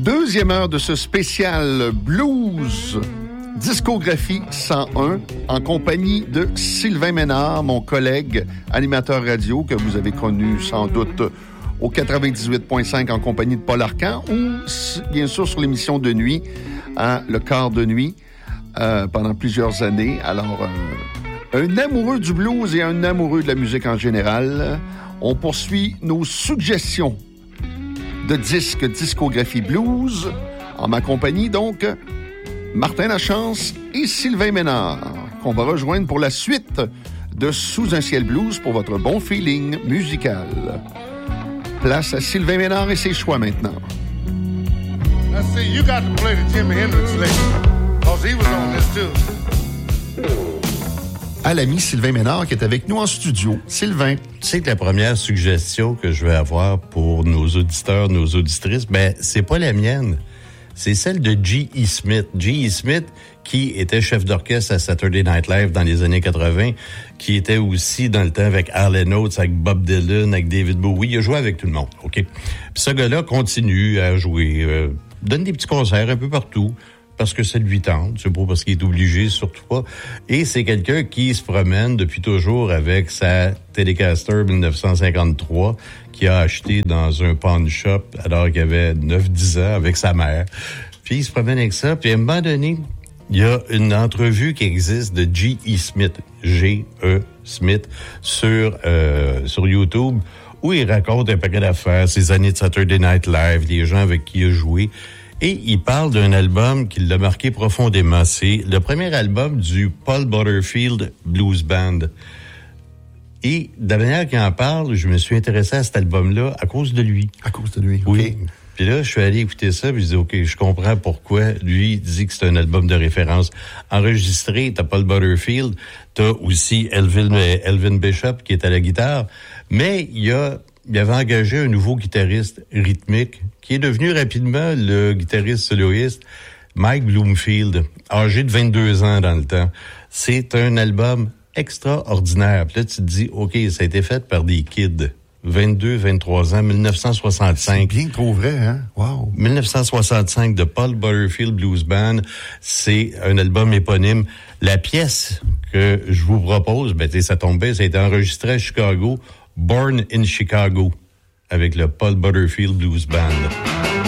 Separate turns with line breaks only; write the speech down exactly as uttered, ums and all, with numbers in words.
Deuxième heure de ce spécial blues discographie cent un en compagnie de Sylvain Ménard, mon collègue animateur radio que vous avez connu sans doute au quatre-vingt-dix-huit virgule cinq en compagnie de Paul Arcand ou bien sûr sur l'émission de nuit, hein, le quart de nuit, euh, pendant plusieurs années. Alors, euh, un amoureux du blues et un amoureux de la musique en général. On poursuit nos suggestions de disques discographie blues en ma compagnie, donc, Martin Lachance et Sylvain Ménard, qu'on va rejoindre pour la suite de Sous un ciel blues pour votre bon feeling musical. Place à Sylvain Ménard et ses choix maintenant.
I see you got to play the Jimi Hendrix lady, cause he was on this too.
À l'ami Sylvain Ménard qui est avec nous en studio. Sylvain.
Tu sais que la première suggestion que je vais avoir pour nos auditeurs, nos auditrices, ben c'est pas la mienne. C'est celle de G E. Smith. G E. Smith, qui était chef d'orchestre à Saturday Night Live dans les années quatre-vingt, qui était aussi dans le temps avec Hall and Oates, avec Bob Dylan, avec David Bowie. Il a joué avec tout le monde, OK? Puis ce gars-là continue à jouer, euh, donne des petits concerts un peu partout, parce que ça lui tente, c'est pas parce qu'il est obligé, surtout pas. Et c'est quelqu'un qui se promène depuis toujours avec sa Telecaster dix-neuf cent cinquante-trois qu'il a acheté dans un pawn shop alors qu'il avait neuf dix ans avec sa mère. Puis il se promène avec ça, puis à un moment donné, il y a une entrevue qui existe de G E. Smith, G E. Smith, sur, euh, sur YouTube, où il raconte un paquet d'affaires, ses années de Saturday Night Live, les gens avec qui il a joué. Et il parle d'un album qui l'a marqué profondément. C'est le premier album du Paul Butterfield Blues Band. Et de la manière qu'il en parle, je me suis intéressé à cet album-là à cause de lui.
À cause de lui,
oui. Okay. Puis là, je suis allé écouter ça, puis je dis, OK, je comprends pourquoi lui dit que c'est un album de référence. Enregistré, t'as Paul Butterfield, t'as aussi Elvin, Elvin Bishop qui est à la guitare, mais il y a... Il avait engagé un nouveau guitariste rythmique qui est devenu rapidement le guitariste soloiste Mike Bloomfield, âgé de vingt-deux ans dans le temps. C'est un album extraordinaire. Puis là, tu te dis, OK, ça a été fait par des kids. vingt-deux, vingt-trois ans, dix-neuf cent soixante-cinq.
C'est bien trop vrai, hein? Wow.
dix-neuf cent soixante-cinq de Paul Butterfield Blues Band. C'est un album éponyme. La pièce que je vous propose, ben, tu sais, ça tombait, ça a été enregistré à Chicago, Born in Chicago, avec le Paul Butterfield Blues Band.